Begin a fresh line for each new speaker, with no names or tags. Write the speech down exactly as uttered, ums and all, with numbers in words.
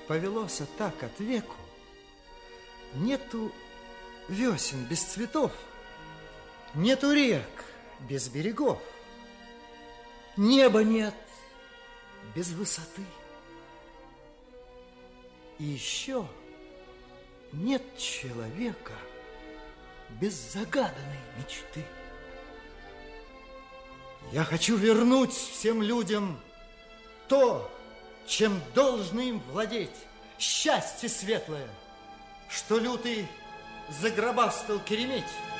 повелося так от веку. Нету весен без цветов, нету рек без берегов, неба нет без высоты. И еще нет человека без загаданной мечты. Я хочу вернуть всем людям то, чем должны им владеть, счастье светлое, что лютый загробастал Кереметь.